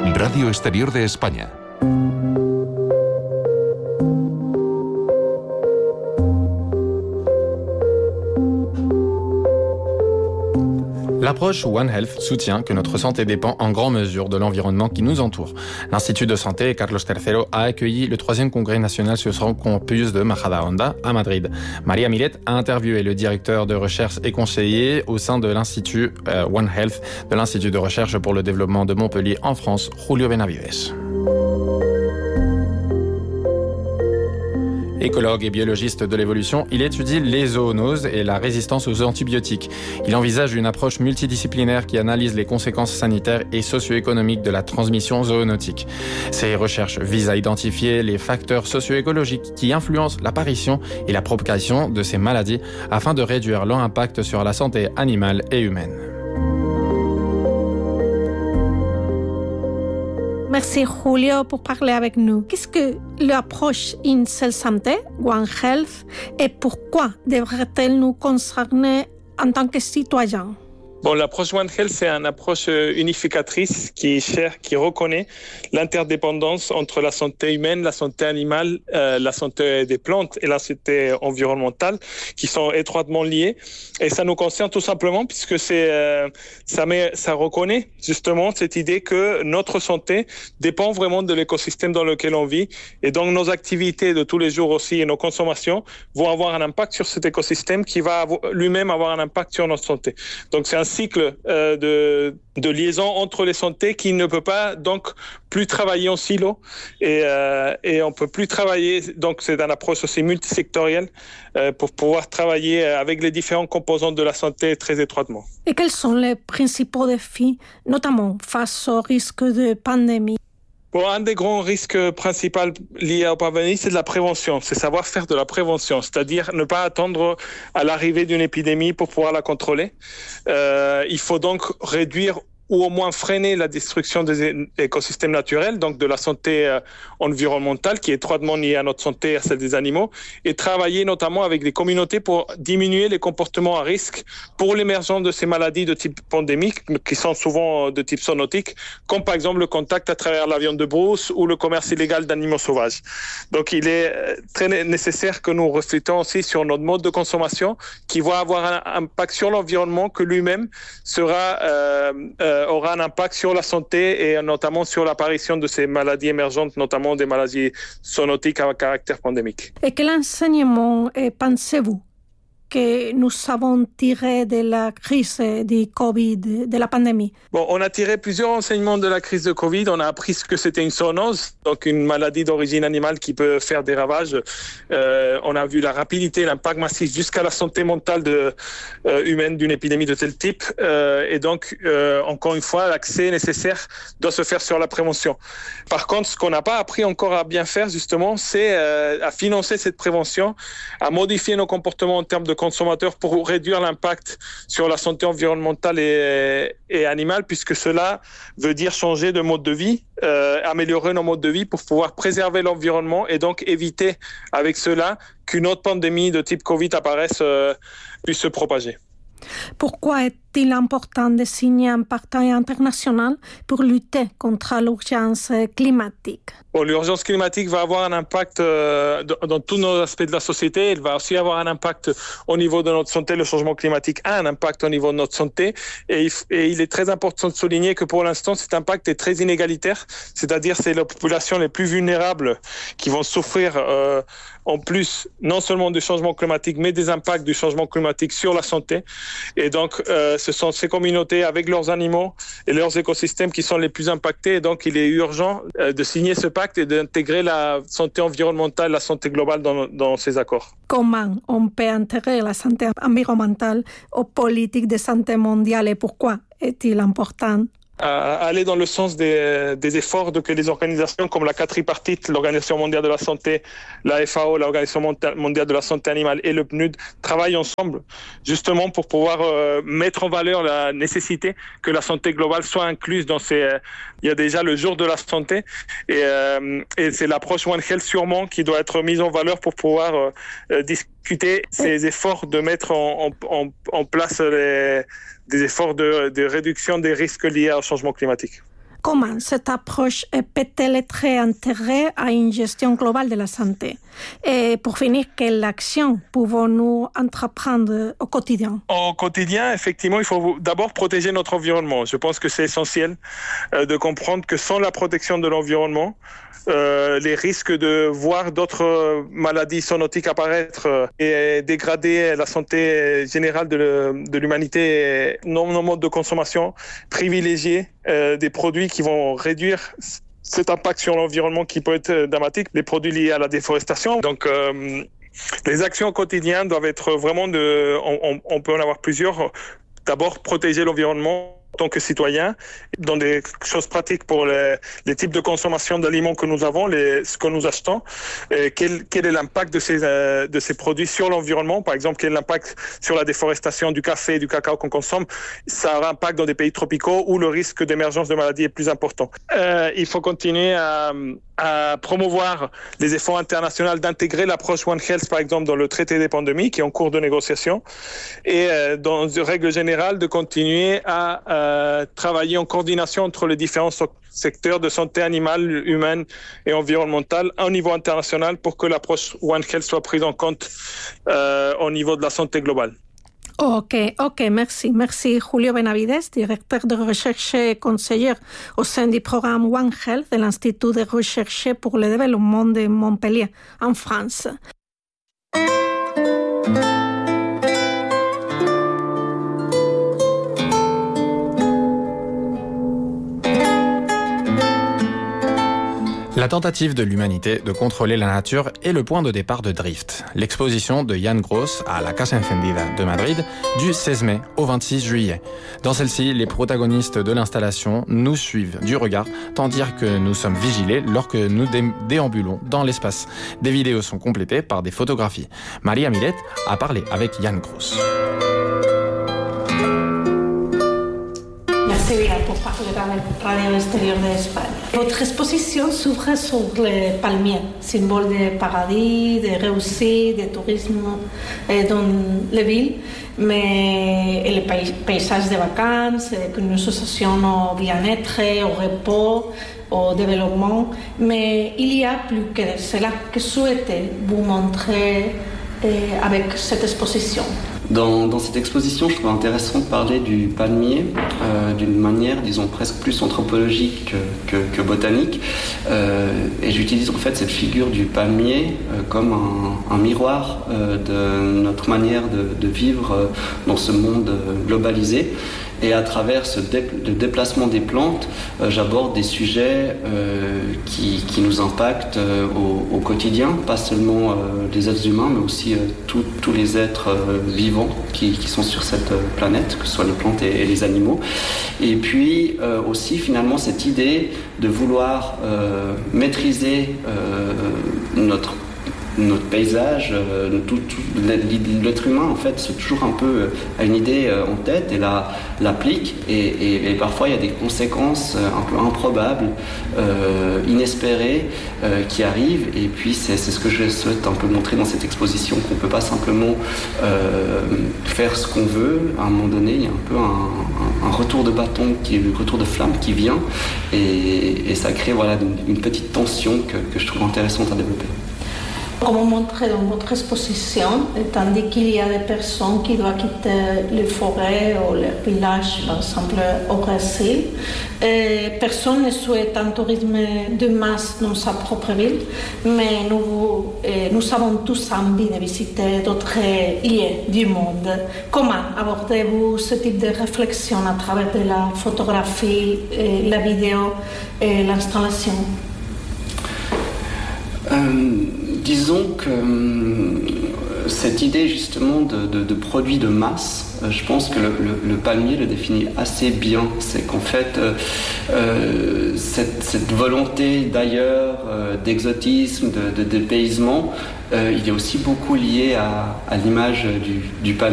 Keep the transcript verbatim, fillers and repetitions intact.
Radio Exterior de España. L'approche One Health soutient que notre santé dépend en grande mesure de l'environnement qui nous entoure. L'Institut de santé Carlos tercero a accueilli le troisième congrès national sur son campus de Majadahonda à Madrid. Maria Millet a interviewé le directeur de recherche et conseiller au sein de l'Institut euh, One Health de l'Institut de recherche pour le développement de Montpellier en France, Julio Benavides. Écologue et biologiste de l'évolution, il étudie les zoonoses et la résistance aux antibiotiques. Il envisage une approche multidisciplinaire qui analyse les conséquences sanitaires et socio-économiques de la transmission zoonotique. Ses recherches visent à identifier les facteurs socio-écologiques qui influencent l'apparition et la propagation de ces maladies afin de réduire leur impact sur la santé animale et humaine. Merci Julio pour parler avec nous. Qu'est-ce que l'approche Une seule santé, One Health, et pourquoi devrait-elle nous concerner en tant que citoyens? Bon, l'approche One Health, c'est une approche unificatrice qui cherche, qui reconnaît l'interdépendance entre la santé humaine, la santé animale, euh, la santé des plantes et la santé environnementale, qui sont étroitement liées. Et ça nous concerne tout simplement puisque c'est, euh, ça met, ça reconnaît justement cette idée que notre santé dépend vraiment de l'écosystème dans lequel on vit. Et donc, nos activités de tous les jours aussi et nos consommations vont avoir un impact sur cet écosystème qui va avoir, lui-même avoir un impact sur notre santé. Donc, c'est un cycle euh, de, de liaison entre les santé qui ne peut pas donc plus travailler en silo et, euh, et on peut plus travailler, donc c'est une approche aussi multisectorielle euh, pour pouvoir travailler avec les différents composants de la santé très étroitement. Et quels sont les principaux défis, notamment face au risque de pandémie? Bon, un des grands risques principaux liés à pandémie, c'est de la prévention. C'est savoir faire de la prévention, c'est-à-dire ne pas attendre à l'arrivée d'une épidémie pour pouvoir la contrôler. Euh, il faut donc réduire ou au moins freiner la destruction des écosystèmes naturels, donc de la santé euh, environnementale qui est étroitement liée à notre santé et à celle des animaux, et travailler notamment avec les communautés pour diminuer les comportements à risque pour l'émergence de ces maladies de type pandémique, qui sont souvent de type zoonotique, comme par exemple le contact à travers la viande de brousse ou le commerce illégal d'animaux sauvages. Donc il est très nécessaire que nous reflétons aussi sur notre mode de consommation qui va avoir un impact sur l'environnement que lui-même sera euh, euh, aura un impact sur la santé et notamment sur l'apparition de ces maladies émergentes, notamment des maladies zoonotiques à caractère pandémique. Et quel enseignement pensez-vous que nous avons tiré de la crise du Covid, de la pandémie? Bon, on a tiré plusieurs enseignements de la crise de Covid. On a appris ce que c'était une zoonose, donc une maladie d'origine animale qui peut faire des ravages. Euh, on a vu la rapidité, l'impact massif jusqu'à la santé mentale de, euh, humaine d'une épidémie de tel type. Euh, et donc, euh, encore une fois, l'accès nécessaire doit se faire sur la prévention. Par contre, ce qu'on n'a pas appris encore à bien faire, justement, c'est euh, à financer cette prévention, à modifier nos comportements en termes de consommateurs pour réduire l'impact sur la santé environnementale et, et animale, puisque cela veut dire changer de mode de vie, euh, améliorer nos modes de vie pour pouvoir préserver l'environnement et donc éviter avec cela qu'une autre pandémie de type Covid apparaisse, euh, puisse se propager. Pourquoi est-il important de signer un partenariat international pour lutter contre l'urgence climatique? Bon, l'urgence climatique va avoir un impact euh, dans tous nos aspects de la société. Elle va aussi avoir un impact au niveau de notre santé. Le changement climatique a un impact au niveau de notre santé. Et il, et il est très important de souligner que pour l'instant, cet impact est très inégalitaire. C'est-à-dire, c'est les populations les plus vulnérables qui vont souffrir euh, en plus, non seulement du changement climatique, mais des impacts du changement climatique sur la santé. Et donc, euh, ce sont ces communautés avec leurs animaux et leurs écosystèmes qui sont les plus impactés. Et donc, il est urgent euh, de signer ce pacte et d'intégrer la santé environnementale, la santé globale dans, dans ces accords. Comment on peut intégrer la santé environnementale aux politiques de santé mondiale et pourquoi est-il important? À aller dans le sens des, des efforts de que les organisations comme la quadripartite, l'Organisation mondiale de la santé, la F A O, l'Organisation mondiale de la santé animale et le P N U D travaillent ensemble justement pour pouvoir euh, mettre en valeur la nécessité que la santé globale soit incluse dans ces... Euh, il y a déjà le jour de la santé et, euh, et c'est l'approche One Health sûrement qui doit être mise en valeur pour pouvoir euh, discuter ces efforts de mettre en, en, en place les... des efforts de, de réduction des risques liés au changement climatique. comment cette approche peut-elle être intégrée à une gestion globale de la santé? Et pour finir, quelle action pouvons-nous entreprendre au quotidien? Au quotidien, effectivement, il faut d'abord protéger notre environnement. Je pense que c'est essentiel euh, de comprendre que sans la protection de l'environnement, Euh, les risques de voir d'autres maladies zoonotiques apparaître et dégrader la santé générale de, de l'humanité, nos, nos modes de consommation, privilégier euh, des produits qui vont réduire cet impact sur l'environnement qui peut être dramatique, les produits liés à la déforestation. Donc, euh, les actions quotidiennes doivent être vraiment de, on, on peut en avoir plusieurs. D'abord, protéger l'environnement en tant que citoyen, dans des choses pratiques pour les, les types de consommation d'aliments que nous avons, les, ce que nous achetons, et quel, quel est l'impact de ces, euh, de ces produits sur l'environnement, par exemple, quel est l'impact sur la déforestation du café et du cacao qu'on consomme, ça aura un impact dans des pays tropicaux où le risque d'émergence de maladies est plus important. Euh, il faut continuer à, à promouvoir les efforts internationaux d'intégrer l'approche One Health, par exemple, dans le traité des pandémies, qui est en cours de négociation, et euh, dans une règle générale, de continuer à euh, travailler en coordination entre les différents so- secteurs de santé animale, humaine et environnementale au niveau international pour que l'approche One Health soit prise en compte euh, au niveau de la santé globale. Ok, ok, merci. Merci Julio Benavides, directeur de recherche et conseiller au sein du programme One Health de l'Institut de recherche pour le développement de Montpellier, en France. La tentative de l'humanité de contrôler la nature est le point de départ de Drift, l'exposition de Jan Gross à la Casa Encendida de Madrid du seize mai au vingt-six juillet. Dans celle-ci, les protagonistes de l'installation nous suivent du regard, tant dire que nous sommes vigilés lorsque nous dé- déambulons dans l'espace. Des vidéos sont complétées par des photographies. Maria Millet a parlé avec Jan Gross. Sevilla pour parler avec Radio Extérieur d'Espagne. Votre exposition s'ouvre sur les palmiers, symbole de paradis, de réussite, de tourisme dans les villes, mais et les pay- paysages de vacances, une association au bien-être, au repos, au développement. Mais il y a plus que cela que souhaitez vous montrer eh, avec cette exposition. Dans, dans cette exposition, je trouve intéressant de parler du palmier euh, d'une manière, disons, presque plus anthropologique que, que, que botanique. Euh, et j'utilise en fait cette figure du palmier euh, comme un, un miroir euh, de notre manière de, de vivre euh, dans ce monde globalisé. Et à travers ce dé, le déplacement des plantes, euh, j'aborde des sujets euh, qui, qui nous impactent euh, au, au quotidien, pas seulement euh, les êtres humains, mais aussi euh, tous les êtres euh, vivants qui, qui sont sur cette planète, que ce soit les plantes et, et les animaux. Et puis euh, aussi finalement cette idée de vouloir euh, maîtriser euh, notre notre paysage, euh, tout, tout, l'être humain en fait c'est toujours un peu a une idée euh, en tête et la l'applique et, et, et parfois il y a des conséquences euh, un peu improbables, euh, inespérées euh, qui arrivent et puis c'est, c'est ce que je souhaite un peu montrer dans cette exposition, qu'on peut pas simplement euh, faire ce qu'on veut. À un moment donné il y a un peu un, un, un retour de bâton, qui, un retour de flamme qui vient et, et ça crée voilà une, une petite tension que, que je trouve intéressante à développer. Comme montré dans votre exposition, tandis qu'il y a des personnes qui doivent quitter les forêts ou les villages, par exemple au Brésil, et personne ne souhaite un tourisme de masse dans sa propre ville, mais nous, nous avons tous envie de visiter d'autres lieux du monde. Comment abordez-vous ce type de réflexion à travers de la photographie, la vidéo et l'installation? euh... Disons que euh, cette idée justement de, de, de produit de masse, euh, je pense que le, le, le palmier le définit assez bien. C'est qu'en fait, euh, euh, cette, cette volonté d'ailleurs, euh, d'exotisme, de, de dépaysement, euh, il est aussi beaucoup lié à, à l'image du, du palmier.